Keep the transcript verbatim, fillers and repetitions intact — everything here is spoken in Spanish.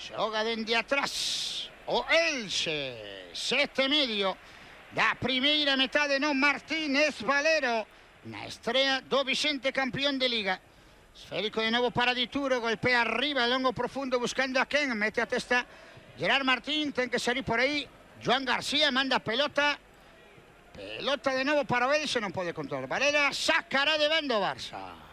Xoga dende atrás o Elxe, sete medio da primeira metade no Martínez Valero na estrea do Vicente campeón de Liga. Esférico de novo para Dituro, golpea arriba, longo profundo buscando a quen, mete a testa Gerard Martín, ten que salir por aí Joan García, manda pelota pelota de novo para o Elxe, non pode controlar Varela, sacará de bando Barça.